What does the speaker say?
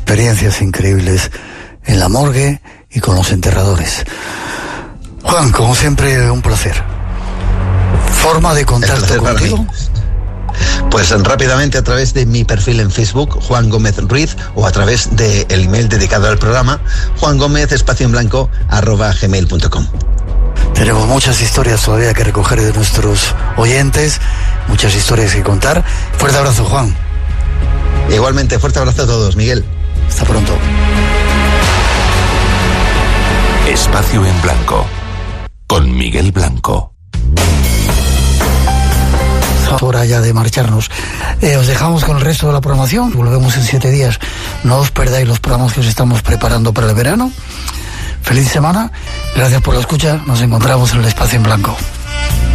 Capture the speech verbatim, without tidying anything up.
experiencias increíbles en la morgue y con los enterradores. Juan, como siempre, un placer. ¿Forma de contacto contigo? Pues rápidamente a través de mi perfil en Facebook, Juan Gómez Ruiz, o a través del email dedicado al programa, Juan Gómez espacio en blanco arroba gmail punto com. Tenemos muchas historias todavía que recoger de nuestros oyentes, muchas historias que contar. Fuerte abrazo, Juan. Igualmente, fuerte abrazo a todos, Miguel. Hasta pronto. Espacio en Blanco, con Miguel Blanco. Hora ya de marcharnos. Eh, os dejamos con el resto de la programación. Volvemos en siete días. No os perdáis los programas que os estamos preparando para el verano. Feliz semana. Gracias por la escucha. Nos encontramos en el Espacio en Blanco.